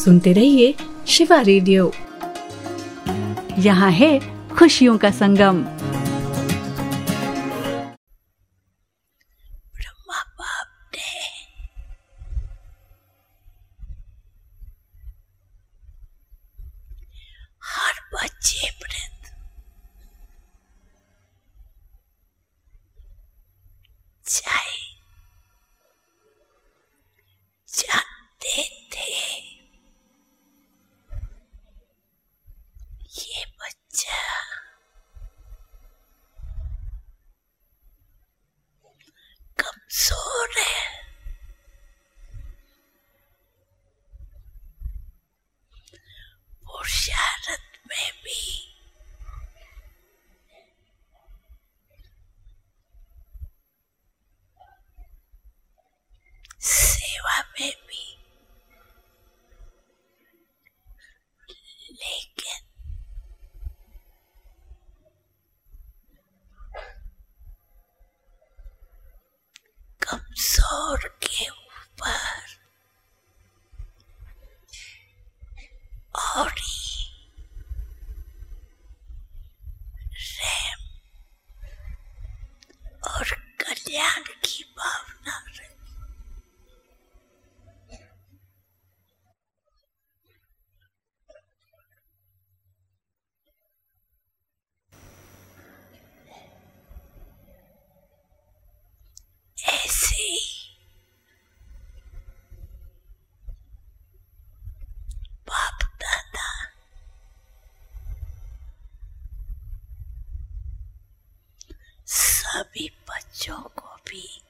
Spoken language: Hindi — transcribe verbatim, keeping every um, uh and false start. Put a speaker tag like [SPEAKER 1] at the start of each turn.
[SPEAKER 1] सुनते रहिए शिवा रेडियो। यहाँ है खुशियों का संगम।
[SPEAKER 2] ब्रह्मा बाप ने हर बच्चे वृंद चाहे जानते थे ये बच्चा कमजोर है, पुरुषार्थ में भी सेवा में भी, लेकिन कमजोर के ऊपर और ही प्रेम और कल्याण की भावना रखी। ऐसे ही बाप दादा सभी बच्चों को भी